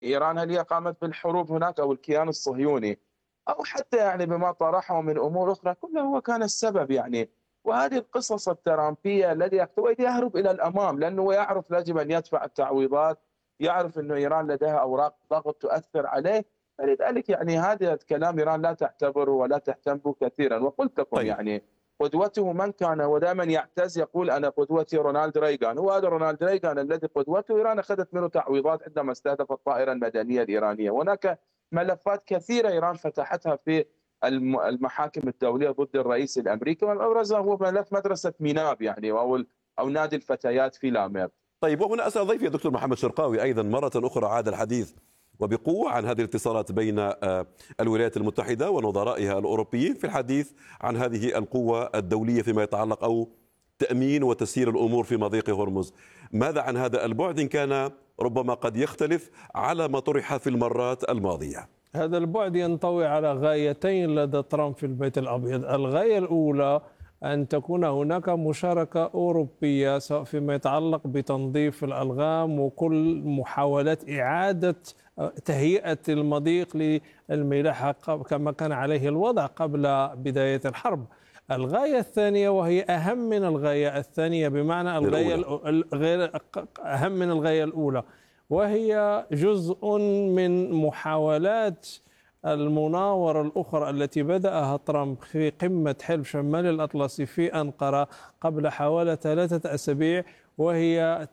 إيران هل هي قامت بالحروب هناك أو الكيان الصهيوني، أو حتى يعني بما طرحه من أمور أخرى، كله هو كان السبب يعني. وهذه القصص الترامبية الذي يهرب إلى الأمام، لأنه يعرف يجب أن يدفع التعويضات، يعرف أنه إيران لديها أوراق ضغط تؤثر عليه. فلذلك يعني هذا الكلام إيران لا تعتبره ولا تهتم به كثيرا. وقلت لكم طيب. يعني قدوته من كان، هو دائما يعتز يقول أنا قدوتي رونالد ريغان. هو هذا رونالد ريغان الذي قدوته، إيران أخذت منه تعويضات عندما استهدف الطائرة المدنية الإيرانية. هناك ملفات كثيرة إيران فتحتها في المحاكم الدولية ضد الرئيس الأمريكي، وأبرزها هو ملف مدرسة ميناب يعني، أو نادي الفتيات في لامير. طيب، وهنا أسأل ضيفي الدكتور محمد شرقاوي أيضا مرة أخرى عاد الحديث وبقوة عن هذه الاتصالات بين الولايات المتحدة ونظرائها الأوروبيين في الحديث عن هذه القوة الدولية فيما يتعلق أو تأمين وتسيير الأمور في مضيق هرمز. ماذا عن هذا البعد إن كان ربما قد يختلف على ما طرح في المرات الماضية؟ هذا البعد ينطوي على غايتين لدى ترامب في البيت الأبيض. الغاية الأولى أن تكون هناك مشاركة أوروبية، سواء فيما يتعلق بتنظيف الألغام وكل محاولات إعادة تهيئة المضيق للملاحة كما كان عليه الوضع قبل بداية الحرب. الغاية الثانية، وهي أهم من الغاية الثانية، بمعنى غير أهم من الغاية الأولى، وهي جزء من محاولات المناورة الأخرى التي بدأها ترامب في قمة حلف شمال الأطلسي في أنقرة قبل حوالي 3 أسابيع، وهي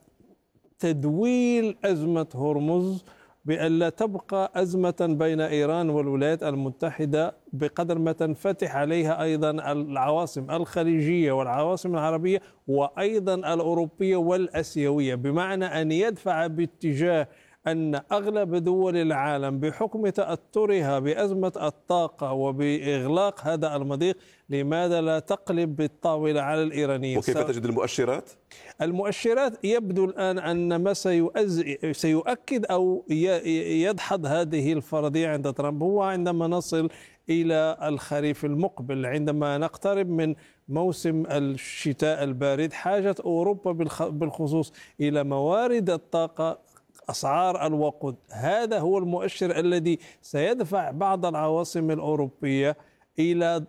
تدويل أزمة هرمز بأن لا تبقى أزمة بين إيران والولايات المتحدة، بقدر ما تنفتح عليها أيضا العواصم الخليجية والعواصم العربية وأيضا الأوروبية والأسيوية، بمعنى أن يدفع باتجاه أن أغلب دول العالم بحكم تأثرها بأزمة الطاقة وبإغلاق هذا المضيق، لماذا لا تقلب بالطاولة على الإيرانيين؟ وكيف تجد المؤشرات؟ المؤشرات يبدو الآن أن ما سيؤكد أو يدحض هذه الفرضية عند ترامب هو عندما نصل إلى الخريف المقبل، عندما نقترب من موسم الشتاء البارد. حاجة أوروبا بالخصوص إلى موارد الطاقة، أسعار الوقود. هذا هو المؤشر الذي سيدفع بعض العواصم الأوروبية إلى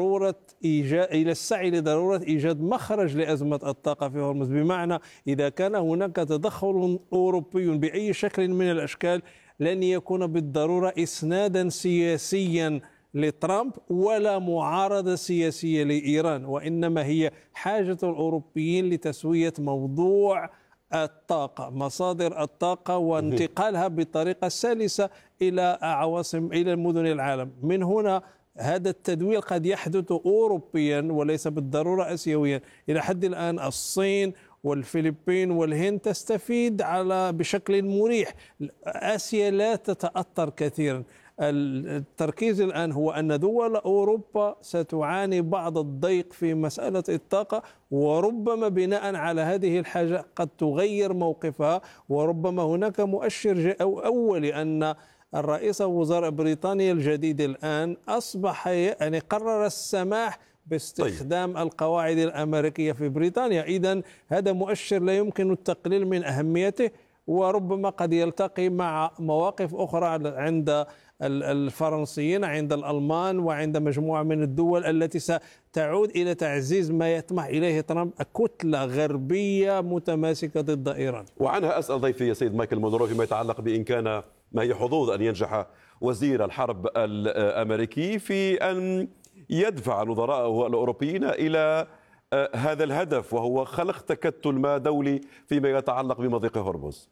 السعي لضرورة إيجاد مخرج لأزمة الطاقة في هرمز. بمعنى إذا كان هناك تدخل أوروبي بأي شكل من الأشكال، لن يكون بالضرورة إسنادا سياسيا لترامب ولا معارضة سياسية لإيران، وإنما هي حاجة الأوروبيين لتسوية موضوع الطاقة، مصادر الطاقة، وانتقالها بطريقة سلسة إلى إلى مدن العالم. من هنا هذا التدوير قد يحدث أوروبيا وليس بالضرورة آسيويا. إلى حد الآن الصين والفلبين والهند تستفيد بشكل مريح، آسيا لا تتأثر كثيرا. التركيز الآن هو أن دول أوروبا ستعاني بعض الضيق في مسألة الطاقة، وربما بناء على هذه الحاجة قد تغير موقفها. وربما هناك مؤشر أولي أن الرئيس وزراء بريطانيا الجديد الآن أصبح يعني قرر السماح باستخدام القواعد الأمريكية في بريطانيا. إذن هذا مؤشر لا يمكن التقليل من أهميته، وربما قد يلتقي مع مواقف أخرى عند الفرنسيين، عند الألمان، وعند مجموعة من الدول التي ستعود إلى تعزيز ما يطمح إليه ترامب، كتلة غربية متماسكة ضد إيران. وعنها أسأل ضيفي يا سيد مايكل مونرو فيما يتعلق بإن كان ما هي حظوظ أن ينجح وزير الحرب الأمريكي في أن يدفع نظراءه الأوروبيين إلى هذا الهدف، وهو خلق تكتل ما دولي فيما يتعلق بمضيق هرمز.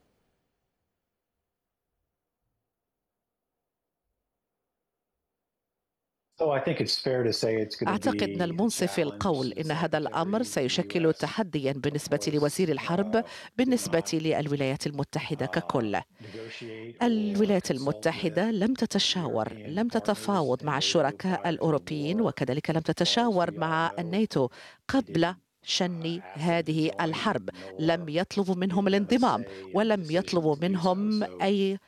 أعتقد من المنصف القول إن هذا الأمر سيشكل تحديا بالنسبة لوزير الحرب، بالنسبة للولايات المتحدة ككل. الولايات المتحدة لم تتشاور، لم تتفاوض مع الشركاء الأوروبيين، وكذلك لم تتشاور مع الناتو قبل شن هذه الحرب. لم يطلبوا منهم الانضمام، ولم يطلبوا منهم أي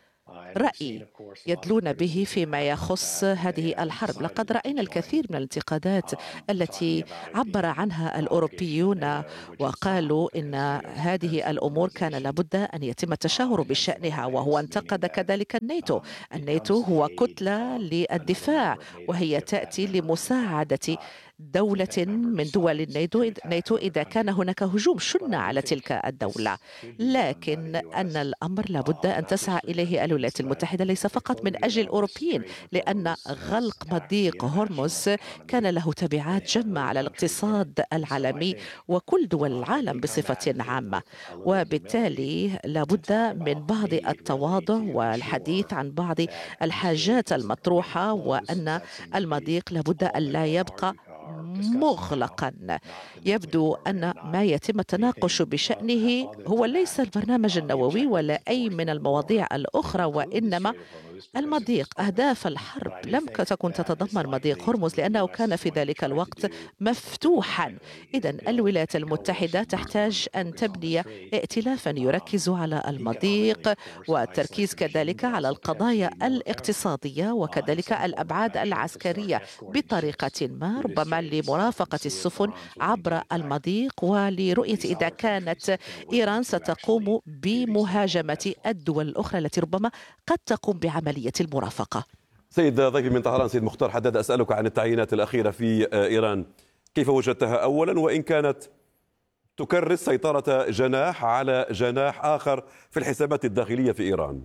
رأي يدلون به فيما يخص هذه الحرب. لقد رأينا الكثير من الانتقادات التي عبر عنها الأوروبيون وقالوا إن هذه الأمور كان لابد أن يتم التشاور بشأنها، وهو انتقد كذلك الناتو. الناتو هو كتلة للدفاع، وهي تأتي لمساعدة دولة من دول الناتو إذا كان هناك هجوم شن على تلك الدولة. لكن أن الأمر لابد أن تسعى إليه الولايات المتحدة ليس فقط من أجل الأوروبيين، لأن غلق مضيق هرمز كان له تبعات جمة على الاقتصاد العالمي وكل دول العالم بصفة عامة، وبالتالي لابد من بعض التواضع والحديث عن بعض الحاجات المطروحة، وأن المضيق لابد أن لا يبقى مغلقا. يبدو أن ما يتم التناقش بشأنه هو ليس البرنامج النووي ولا أي من المواضيع الأخرى، وإنما المضيق. أهداف الحرب لم تكن تتضمن مضيق هرمز لأنه كان في ذلك الوقت مفتوحا. إذن الولايات المتحدة تحتاج أن تبني ائتلافا يركز على المضيق والتركيز كذلك على القضايا الاقتصادية وكذلك الأبعاد العسكرية بطريقة ما، ربما لمرافقة السفن عبر المضيق ولرؤية إذا كانت إيران ستقوم بمهاجمة الدول الأخرى التي ربما قد تقوم بعملية المرافقة. سيد ضيفي من طهران سيد مختار حداد، أسألك عن التعيينات الأخيرة في إيران، كيف وجدتها أولا، وإن كانت تكرس سيطرة جناح على جناح آخر في الحسابات الداخلية في إيران؟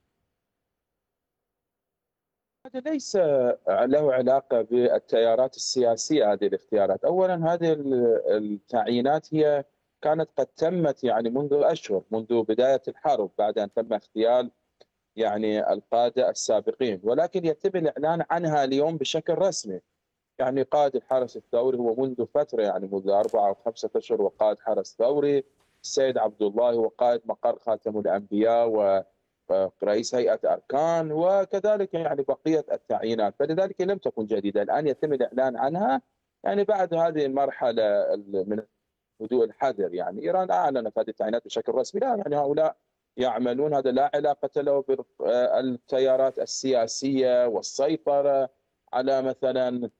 هذا ليس له علاقة بالتيارات السياسية. هذه الاختيارات أولا، هذه التعيينات هي كانت قد تمت يعني منذ أشهر، منذ بداية الحرب، بعد أن تم اغتيال يعني القادة السابقين، ولكن يتم الإعلان عنها اليوم بشكل رسمي. يعني قائد الحرس الثوري هو منذ فترة، يعني منذ 4 أو 5 أشهر، وقائد حرس ثوري السيد عبد الله هو قائد مقر خاتم الأنبياء ورئيس هيئة أركان، وكذلك يعني بقية التعيينات، فلذلك لم تكن جديدة. الآن يتم الإعلان عنها يعني بعد هذه المرحلة من هدوء الحذر. يعني إيران أعلنت هذه التعيينات بشكل رسمي. لا يعني هؤلاء يعملون، هذا لا علاقة له بالتيارات السياسية والسيطرة على مثلا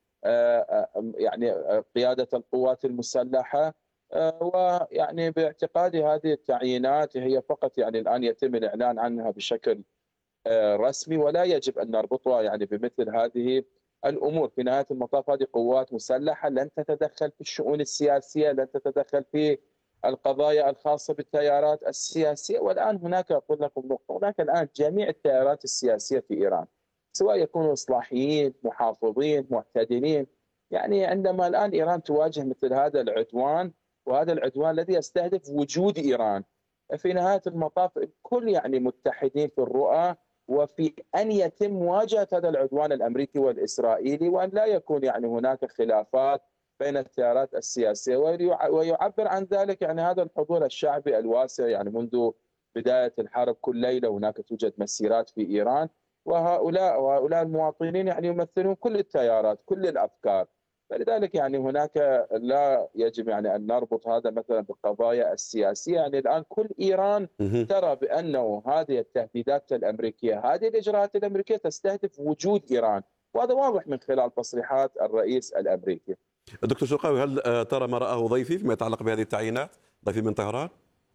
يعني قيادة القوات المسلحة. ويعني باعتقادي هذه التعيينات هي فقط يعني الآن يتم الإعلان عنها بشكل رسمي، ولا يجب أن نربطها يعني بمثل هذه الأمور. في نهاية المطاف هذه قوات مسلحة لن تتدخل في الشؤون السياسية، لن تتدخل في القضايا الخاصة بالتيارات السياسية. والآن هناك، أقول لكم نقطة، هناك الآن جميع التيارات السياسية في إيران، سواء يكونوا إصلاحيين، محافظين، معتدلين. يعني عندما الآن إيران تواجه مثل هذا العدوان، وهذا العدوان الذي يستهدف وجود إيران، في نهاية المطاف الكل يعني متحدين في الرؤى وفي أن يتم مواجهة هذا العدوان الأمريكي والإسرائيلي، وأن لا يكون يعني هناك خلافات بين التيارات السياسية. ويعبر عن ذلك يعني هذا الحضور الشعبي الواسع. يعني منذ بداية الحرب كل ليلة هناك توجد مسيرات في إيران، وهؤلاء المواطنين يعني يمثلون كل التيارات، كل الأفكار. فلذلك يعني هناك لا يجب يعني أن نربط هذا مثلا بالقضايا السياسية. يعني الآن كل إيران ترى بأنه هذه التهديدات الأمريكية، هذه الإجراءات الأمريكية تستهدف وجود إيران، وهذا واضح من خلال تصريحات الرئيس الأمريكي. دكتور شرقاوي، هل ترى ما رآه ضيفي فيما يتعلق بهذه التعيينات، ضيفي من طهران؟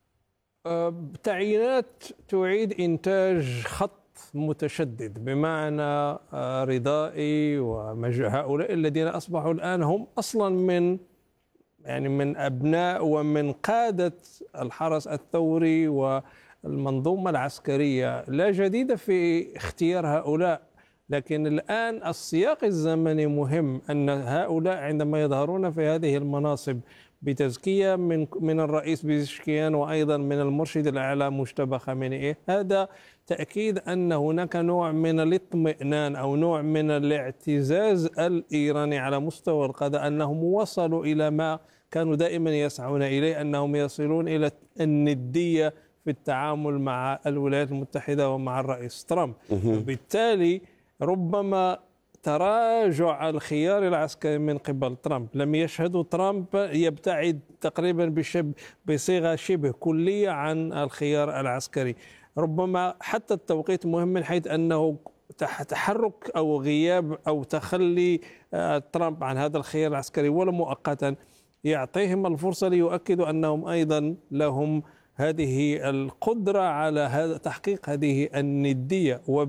تعيينات تعيد إنتاج خط متشدد، بمعنى رضائي وهؤلاء الذين أصبحوا الآن هم أصلا من أبناء ومن قادة الحرس الثوري والمنظومة العسكرية. لا جديد في اختيار هؤلاء، لكن الآن السياق الزمني مهم. أن هؤلاء عندما يظهرون في هذه المناصب بتزكية من الرئيس بيزشكيان وأيضا من المرشد الأعلى مجتبى خامنئي، هذا تأكيد أن هناك نوع من الاطمئنان أو نوع من الاعتزاز الإيراني على مستوى القادة، أنهم وصلوا إلى ما كانوا دائما يسعون إليه، أنهم يصلون إلى الندية في التعامل مع الولايات المتحدة ومع الرئيس ترامب. وبالتالي ربما تراجع الخيار العسكري من قبل ترامب لم يشهدوا ترامب يبتعد تقريبا بصيغة شبه كلية عن الخيار العسكري. ربما حتى التوقيت مهم من حيث أنه تحرك أو غياب أو تخلي ترامب عن هذا الخيار العسكري ولو مؤقتا يعطيهم الفرصة ليؤكدوا أنهم أيضا لهم هذه القدرة على تحقيق هذه الندية.